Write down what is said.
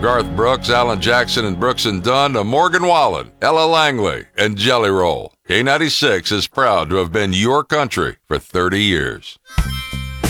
Garth Brooks, Alan Jackson and Brooks and Dunn to Morgan Wallen, Ella Langley, and Jelly Roll, K96 is proud to have been your country for 30 years.